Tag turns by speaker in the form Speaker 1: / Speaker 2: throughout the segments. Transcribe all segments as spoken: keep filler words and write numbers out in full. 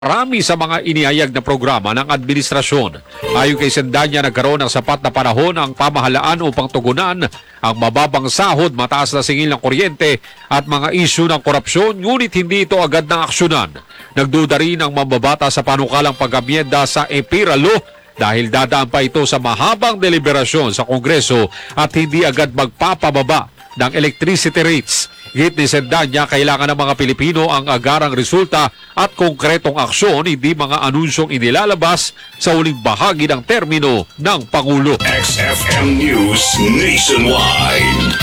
Speaker 1: marami sa mga inihayag na programa ng administrasyon. Ayon kay Sendanya, nagkaroon ng sapat na panahon ang pamahalaan upang tugunan ang mababang sahod, mataas na singil ng kuryente at mga isyu ng korupsyon, ngunit hindi ito agad na aksyonan. Nagduda rin ang mambabata sa panukalang pag-amyenda sa EPIRA Law dahil dadaan pa ito sa mahabang deliberasyon sa Kongreso at hindi agad magpapababa ng electricity rates. Git ni Sendanya, kailangan ng mga Pilipino ang agarang resulta at konkretong aksyon, hindi mga anunsyong inilalabas sa uling bahagi ng termino ng Pangulo.
Speaker 2: X F M News Nationwide.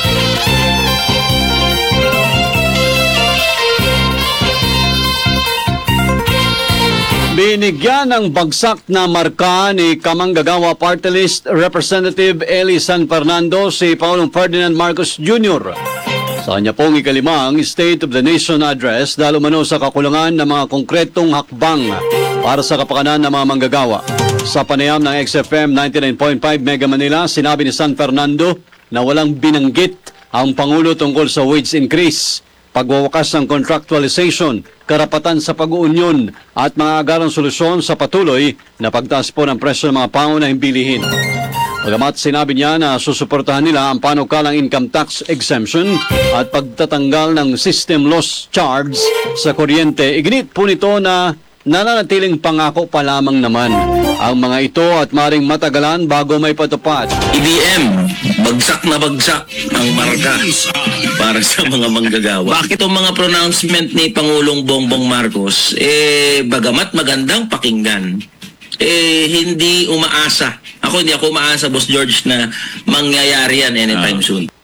Speaker 3: Binigyan ng bagsak na marka ni Kamanggagawa Party List Representative Eli San Fernando si Pangulong Ferdinand Marcos Junior Sa kanya pong ikalimang State of the Nation Address dahil umano sa kakulangan ng mga konkretong hakbang para sa kapakanan ng mga manggagawa. Sa panayam ng X F M ninety-nine point five Mega Manila, sinabi ni San Fernando na walang binanggit ang Pangulo tungkol sa wage increase, pagwawakas ng contractualization, karapatan sa pag-uunyon at mga agarang solusyon sa patuloy na pagtaas po ng presyo ng mga pangunahing bilihin. Bagamat sinabi niya na susuportahan nila ang panukalang income tax exemption at pagtatanggal ng system loss charge sa kuryente, iginit po nito na nananatiling pangako pa lamang naman ang mga ito at maring matagalan bago may patupad.
Speaker 4: E D M, bagsak na bagsak ang marka para sa mga manggagawa. Bakit ang mga pronouncement ni Pangulong Bongbong Marcos, eh, bagamat magandang pakinggan, eh, hindi umaasa. Ako hindi ako umaasa, Boss George, na mangyayari yan anytime uh. soon.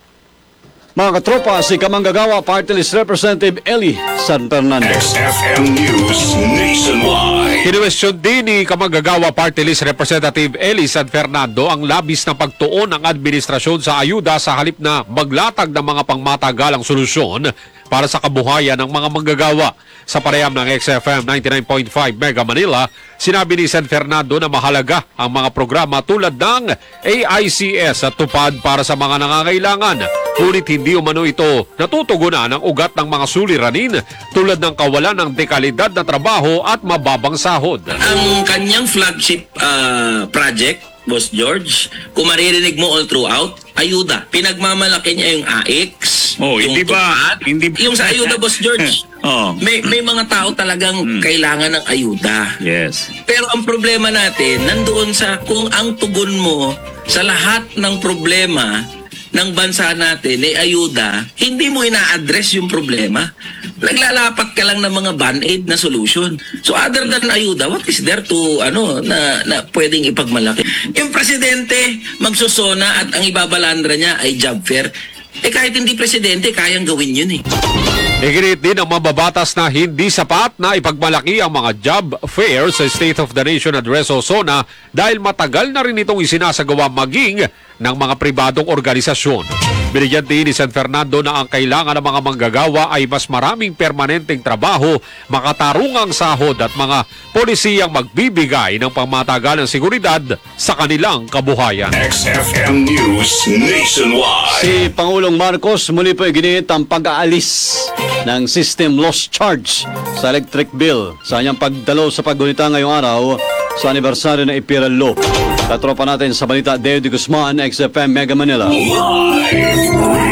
Speaker 3: Mga katropa, si Kamanggagawa Party List Representative Eli San Fernando.
Speaker 2: X F M News Nationwide.
Speaker 1: Kinuwestiyon din ni Kamanggagawa Party List Representative Eli San Fernando ang labis na pagtuon ng administrasyon sa ayuda sa halip na maglatag ng mga pangmatagalang solusyon para sa kabuhayan ng mga manggagawa. Sa pareham ng X F M ninety-nine point five Mega Manila, sinabi ni San Fernando na mahalaga ang mga programa tulad ng A I C S at tupad para sa mga nangangailangan. Ngunit hindi umano ito natutugunan ang ugat ng mga suliranin tulad ng kawalan ng dekalidad na trabaho at mababang sahod.
Speaker 4: Ang kanyang flagship uh, project, Boss George, kung maririnig mo all throughout, ayuda. Pinagmamalaki niya yung A X.
Speaker 5: Oh,
Speaker 4: yung
Speaker 5: hindi ba?
Speaker 4: tupad,
Speaker 5: Hindi
Speaker 4: yung sa ayuda, Boss George.
Speaker 5: oh.
Speaker 4: May may mga tao talagang
Speaker 5: Mm.
Speaker 4: kailangan ng ayuda.
Speaker 5: Yes.
Speaker 4: Pero ang problema natin, nandoon sa kung ang tugon mo sa lahat ng problema ng bansa natin ay ayuda, hindi mo ina-address yung problema. Naglalapat ka lang ng mga band-aid na solution. So other than ayuda, what is there to ano na, na pwedeng ipagmalaki? Yung presidente magsusona at ang ibabalandra niya ay job fair. Eh kahit hindi presidente, kayang gawin yun eh.
Speaker 1: Iginit din ang mababatas na hindi sapat na ipagmalaki ang mga job fair sa State of the Nation Address o SONA dahil matagal na rin itong isinasagawa maging ng mga pribadong organisasyon. Binigyan din ni San Fernando na ang kailangan ng mga manggagawa ay mas maraming permanenteng trabaho, makatarungang sahod at mga polisiyang magbibigay ng pangmatagalang seguridad sa kanilang kabuhayan.
Speaker 2: X F M News Nationwide.
Speaker 3: Si Pangulong Marcos muli po iginit ang pag-aalis ng system loss charge sa electric bill sa kanyang pagdalo sa paggunita ngayong araw sa anibersaryo ng EPIRA Law. Katropa natin sa balita, Deo de Guzman, X F M Mega Manila.
Speaker 2: Live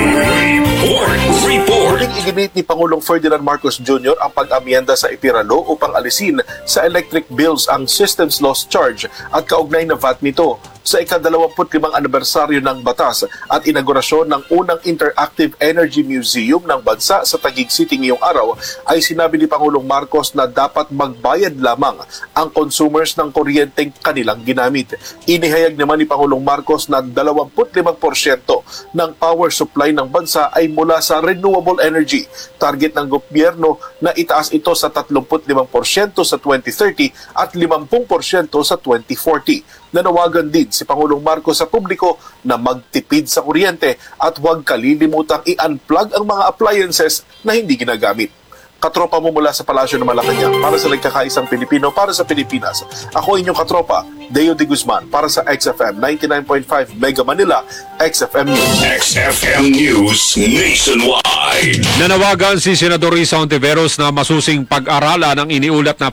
Speaker 2: report. Report.
Speaker 6: Muling iginit ni Pangulong Ferdinand Marcos Junior ang pag-amyenda sa EPIRA Law upang alisin sa electric bills ang systems loss charge at kaugnay na V A T nito sa ikadalawamput limang anibersaryo ng batas at inaugurasyon ng unang Interactive Energy Museum ng bansa sa Taguig City ngayong araw, ay sinabi ni Pangulong Marcos na dapat magbayad lamang ang consumers ng kuryenteng kanilang ginamit. Inihayag naman ni Pangulong Marcos na dalawampu't limang porsyento ng power supply ng bansa ay mula sa renewable energy. Target ng gobyerno na itaas ito sa tatlumput limang porsyento sa twenty thirty at limampu porsyento sa twenty forty. Nanawagan din si Pangulong Marcos sa publiko na magtipid sa kuryente at huwag kalilimutang i-unplug ang mga appliances na hindi ginagamit. katropa mo mula sa Palasyo ng Malacanang para sa nagkakaisang Pilipino, para sa Pilipinas. Ako inyong katropa, Deo de Guzman, para sa X F M ninety-nine point five Mega Manila, X F M News.
Speaker 2: X F M News Nationwide.
Speaker 1: Nanawagan si Senador Risa Ontiveros na masusing pag-aralan ang iniulat na